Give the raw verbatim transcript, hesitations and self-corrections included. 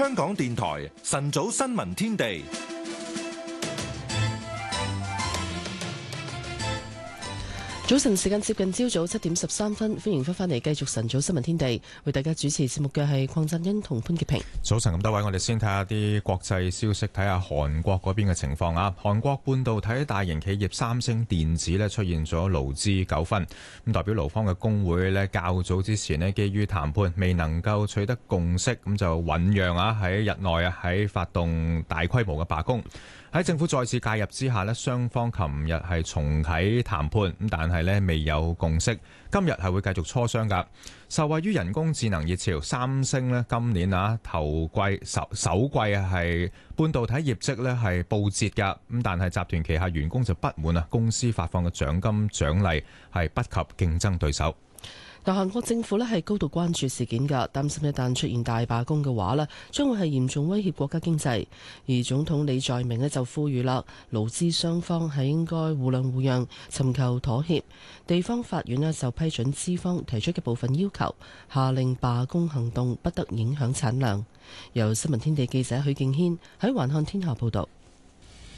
香港電台晨早新聞天地。 早晨時間接近朝早七點十三分，歡迎翻返嚟繼續晨早新聞天地，為大家主持節目嘅係鄺振欣同潘潔平。 早晨咁多位，我哋先睇下啲國際消息，睇下韓國嗰邊嘅情況啊。韓國半導體大型企業三星電子咧出現咗勞資糾紛，咁代表勞方嘅工會咧較早之前咧基於談判未能夠取得共識，咁就醞釀啊喺日內啊喺發動大規模嘅罷工。喺政府再次介入之下咧，雙方琴日係重啟談判，咁但係咧未有共識。今日係會繼續磋商㗎。受惠於人工智能熱潮，三星咧今年啊頭季首首季啊係半導體業績咧係報捷㗎，咁但係集團旗下員工就不滿啊，公司發放嘅獎金獎勵係不及競爭對手。 但韓國政府咧係高度關注事件㗎，擔心一旦出現大罷工嘅話咧，將會係嚴重威脅國家經濟。而總統李在明咧就呼籲啦，勞資雙方係應該互諒互讓，尋求妥協。地方法院咧就批准資方提出嘅部分要求，下令罷工行動不得影響產量。由新聞天地記者許敬軒喺環看天下報導。